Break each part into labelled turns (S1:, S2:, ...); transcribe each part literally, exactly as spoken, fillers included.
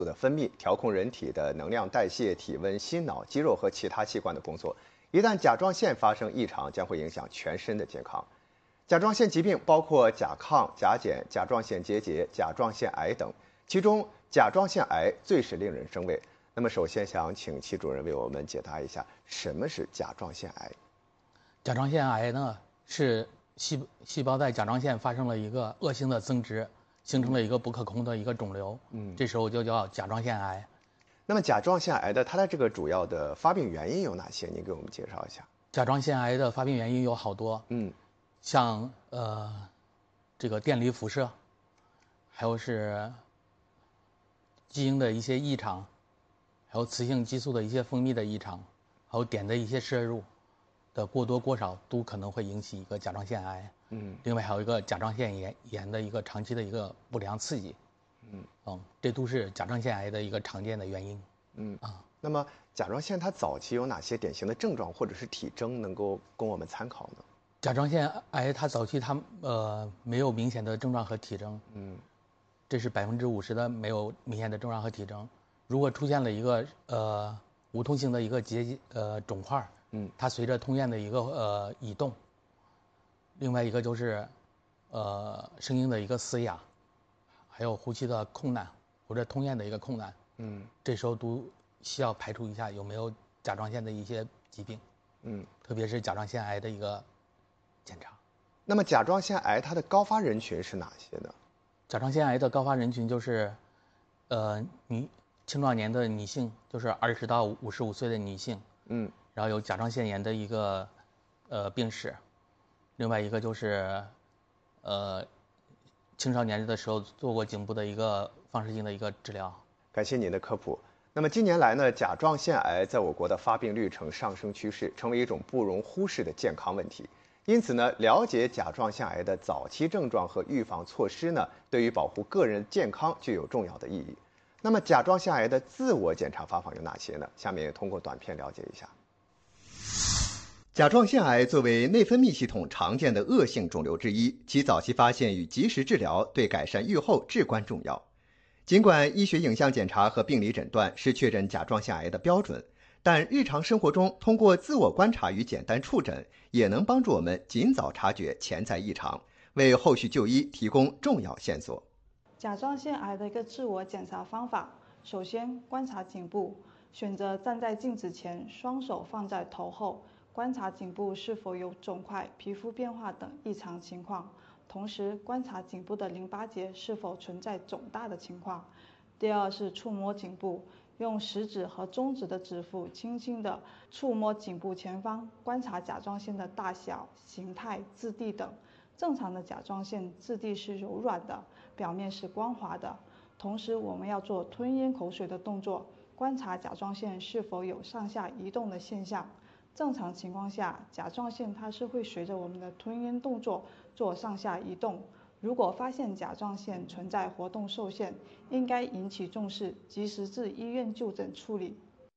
S1: 的分泌，调控人体的能量代谢、体温、心脑、肌肉和其他器官的工作。一旦甲状腺发生异常，将会影响全身的健康。甲状腺疾病包括甲亢、甲减、甲状腺结节、甲状腺癌等，其中甲状腺癌最是令人生畏。那么，首先想请齐主任为我们解答一下，什么是甲状腺癌？
S2: 甲状腺癌呢，是细细胞在甲状腺发生了一个恶性的增殖，形成了一个不可控的一个肿瘤，嗯，这时候就叫甲状腺癌。
S1: 那么甲状腺癌的它的这个主要的发病原因有哪些？您给我们介绍一下。
S2: 甲状腺癌的发病原因有好多，
S1: 嗯，
S2: 像呃这个电离辐射，还有是基因的一些异常，还有雌性激素的一些分泌的异常，还有碘的一些摄入的过多过少，都可能会引起一个甲状腺癌。嗯，另外还有一个甲状腺炎炎的一个长期的一个不良刺激。嗯嗯，这都是甲状腺癌的一个常见的原因。
S1: 嗯啊，那么甲状腺它早期有哪些典型的症状或者是体征能够供我们参考呢？
S2: 甲状腺癌它早期它呃没有明显的症状和体征。嗯，这是百分之五十的没有明显的症状和体征。如果出现了一个呃无痛性的一个结呃肿块，嗯，它随着通咽的一个呃移动。另外一个就是呃声音的一个嘶哑。还有呼吸的困难或者通咽的一个困难，嗯，这时候都需要排除一下有没有甲状腺的一些疾病，嗯，特别是甲状腺癌的一个检查。
S1: 那么甲状腺癌它的高发人群是哪些呢？
S2: 甲状腺癌的高发人群就是，呃，女青壮年的女性，就是二十到五十五岁的女性，嗯，然后有甲状腺炎的一个呃病史，另外一个就是，呃。青少年的时候做过颈部的一个放射性的一个治疗。
S1: 感谢您的科普。那么近年来呢，甲状腺癌在我国的发病率呈上升趋势，成为一种不容忽视的健康问题。因此呢，了解甲状腺癌的早期症状和预防措施呢，对于保护个人健康具有重要的意义。那么甲状腺癌的自我检查方法有哪些呢？下面通过短片了解一下。甲状腺癌作为内分泌系统常见的恶性肿瘤之一，其早期发现与及时治疗对改善预后至关重要。尽管医学影像检查和病理诊断是确诊甲状腺癌的标准，但日常生活中通过自我观察与简单触诊，也能帮助我们尽早察觉潜在异常，为后续就医提供重要线索。
S3: 甲状腺癌的一个自我检查方法，首先观察颈部，选择站在镜子前，双手放在头后。观察颈部是否有肿块、皮肤变化等异常情况，同时观察颈部的淋巴结是否存在肿大的情况。第二是触摸颈部，用食指和中指的指腹轻轻地触摸颈部前方，观察甲状腺的大小、形态、质地等。正常的甲状腺质地是柔软的，表面是光滑的。同时我们要做吞咽口水的动作，观察甲状腺是否有上下移动的现象。正常情况下，甲状腺它是会随着我们的吞咽动作做上下移动。如果发现甲状腺存在活动受限，应该引起重视，及时至医院就诊处理。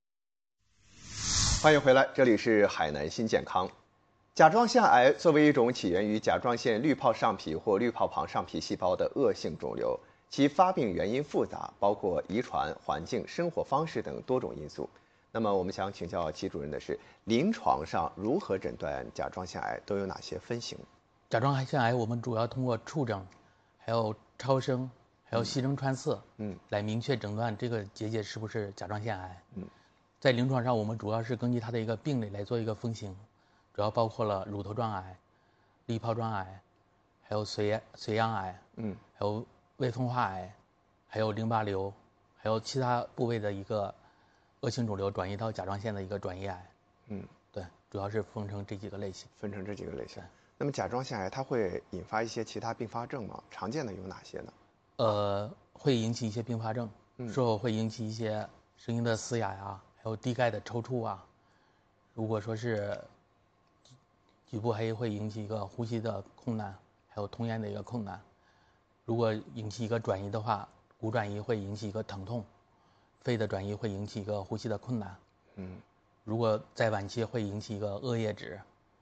S1: 欢迎回来，这里是海南新健康。甲状腺癌作为一种起源于甲状腺滤泡上皮或滤泡旁上皮细胞的恶性肿瘤，其发病原因复杂，包括遗传、环境、生活方式等多种因素。那么我们想请教齐主任的是，临床上如何诊断甲状腺癌，都有哪些分型？
S2: 甲状腺癌我们主要通过触诊，还有超声，还有细针穿刺，嗯，来明确诊断这个结节是不是甲状腺癌。嗯，在临床上我们主要是根据它的一个病理来做一个分型，主要包括了乳头状癌、滤泡状癌，还有髓髓样癌，嗯，还有未分化癌，还有淋巴瘤，还有其他部位的一个恶性肿瘤转移到甲状腺的一个转移癌。嗯，对，主要是分成这几个类型。
S1: 分成这几个类型。那么甲状腺癌它会引发一些其他并发症吗？常见的有哪些呢？
S2: 呃，会引起一些并发症，术后会引起一些声音的嘶哑呀，还有低钙的抽搐啊。如果说是局部还会引起一个呼吸的困难，还有通咽的一个困难。如果引起一个转移的话，骨转移会引起一个疼痛，肺的转移会引起一个呼吸的困难。嗯，如果在晚期会引起一个恶液质。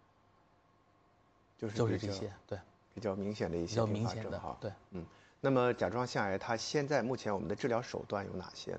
S1: 就是
S2: 就是这些，对，
S1: 比较明显的一些
S2: 比较明显的哈。对，
S1: 嗯。那么甲状腺癌它现在目前我们的治疗手段有哪些呢？